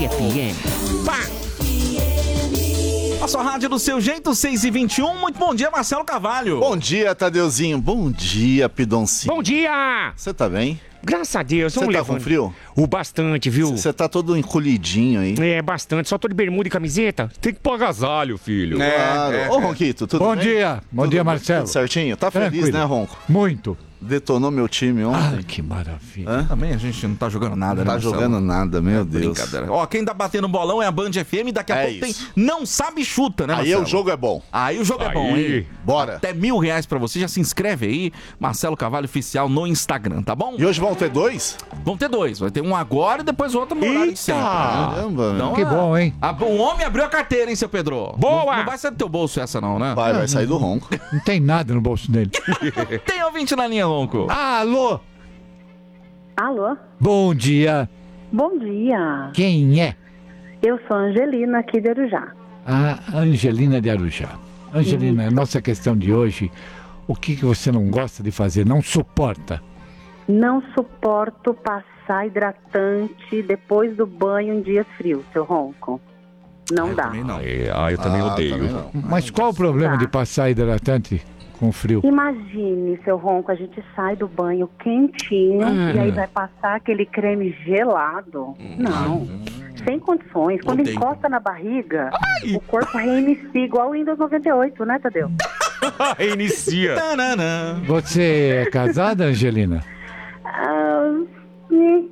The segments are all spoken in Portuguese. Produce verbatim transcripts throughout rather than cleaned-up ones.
F M. Pá! A sua rádio do seu jeito, seis e vinte e um. Muito bom dia, Marcelo Carvalho. Bom dia, Tadeuzinho. Bom dia, Pidoncinho. Bom dia! Você tá bem? Graças a Deus, Você vamos tá levando. com frio? O bastante, viu? Você tá todo encolhidinho aí. É, bastante. Só tô de bermuda e camiseta. Tem que pôr agasalho, filho. Claro. é, Ô, Ronquito, tudo Bom bem? dia, bom Tudo dia, bem? Marcelo. Tudo certinho? Tá feliz, Tranquilo. né, Ronco? Muito. Detonou meu time Ah, ontem. que maravilha. Hã? Também a gente não tá jogando nada, né, Tá Marcelo? jogando nada, meu Deus. Brincadeira. Ó, quem tá batendo bolão é a Band F M. Daqui a É pouco tem isso. Não Sabe Chuta, né, Aí Marcelo? o jogo é bom. Aí o jogo é Aí. bom, hein? Bora. Até mil reais pra você. Já se inscreve aí. Marcelo Carvalho Oficial no Instagram, tá bom? E hoje vão ter dois? Vão ter dois. Vai ter um agora e depois o outro no horário de sempre. Caramba, Então, Que ah, bom, hein? a- o homem abriu a carteira, hein, seu Pedro? Boa! Não, não vai sair do teu bolso essa não, né? Vai, vai sair do Ronco. Não tem nada no bolso dele. Tem ouvinte na linha, Ronco. Alô? Alô? Bom dia. Bom dia. Quem é? Eu sou a Angelina aqui de Arujá. A Angelina de Arujá. Angelina, a nossa questão de hoje, o que, que você não gosta de fazer, não suporta? Não suporto passar hidratante depois do banho em dias frios, seu Ronco. Não dá. Também não. É, ah, eu também Ah, odeio. também não. Mas qual o problema Tá. de passar hidratante com frio? Imagine, seu Ronco, a gente sai do banho quentinho Hum. e aí vai passar aquele creme gelado. Não. Sem condições. Quando Odeio. encosta na barriga, o corpo reinicia igual o Windows noventa e oito, né, Tadeu? Inicia. Tananã. Você é casada, Angelina? Ah, uhum.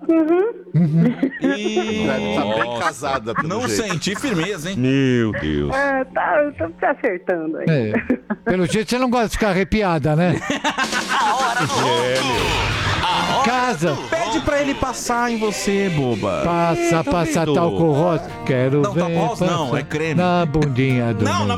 E... Deve estar bem casada, pelo Não jeito. senti firmeza, hein? Meu Deus. É, tá, tô te acertando aí. É. Pelo jeito você não gosta de ficar arrepiada, né? Casa, Pede pra ele passar em você, boba. passa, passa vendo? talco rosa. Quero Não, ver talco rosa não, passar é creme. na bundinha do Não, meu